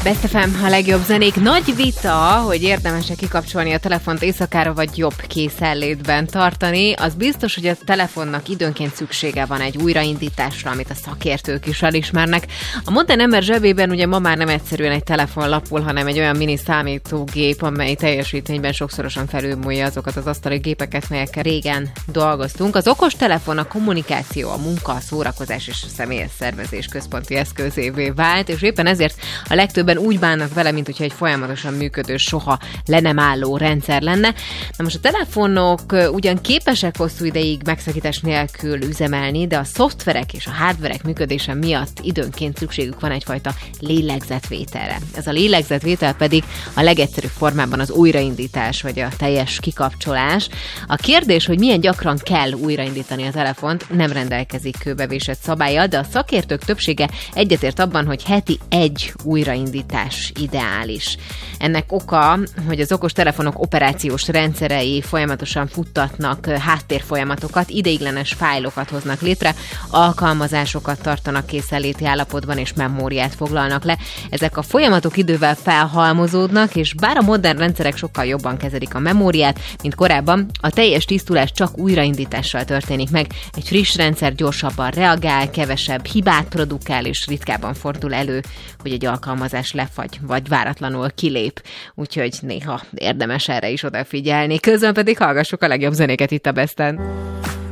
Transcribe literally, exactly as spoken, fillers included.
Best ef em, a legjobb zenék. Nagy vita, hogy érdemes-e kikapcsolni a telefont éjszakára, vagy jobb készenlétben tartani. Az biztos, hogy a telefonnak időnként szüksége van egy újraindításra, amit a szakértők is elismernek. A modern ember zsebében ugye ma már nem egyszerűen egy telefon lapul, hanem egy olyan mini számítógép, amely teljesítményben sokszorosan felülmúlja azokat az asztali gépeket, melyekkel régen dolgoztunk. Az okos telefon a kommunikáció, a munka, a szórakozás és a személyes szervezés központi eszközévé vált, és éppen ezért a legtöbben úgy bánnak vele, mint hogyha egy folyamatosan működő, soha le nem álló rendszer lenne. Na most a telefonok ugyan képesek hosszú ideig megszakítás nélkül üzemelni, de a szoftverek és a hardverek működése miatt időnként szükségük van egyfajta lélegzetvételre. Ez a lélegzetvétel pedig a legegyszerűbb formában az újraindítás, vagy a teljes kikapcsolás. A kérdés, hogy milyen gyakran kell újraindítani a telefont, nem rendelkezik kőbevésett szabállyal, de a szakértők többsége egyetért abban, hogy heti egy újraindítás ideális. Ennek oka, hogy az okos telefonok operációs rendszerei folyamatosan futtatnak háttérfolyamatokat, ideiglenes fájlokat hoznak létre, alkalmazásokat tartanak készenléti állapotban és memóriát foglalnak le. Ezek a folyamatok idővel felhalmozódnak, és bár a modern rendszerek sokkal jobban kezelik a memóriát, mint korábban, a teljes tisztulás csak újraindítással történik meg. Egy friss rendszer gyorsabban reagál, kevesebb hibát produkál, és ritkábban fordul elő, hogy egy alkalmazás lefagy, vagy váratlanul kilép. Úgyhogy néha érdemes erre is odafigyelni. Közben pedig hallgassuk a legjobb zenéket itt a Besten.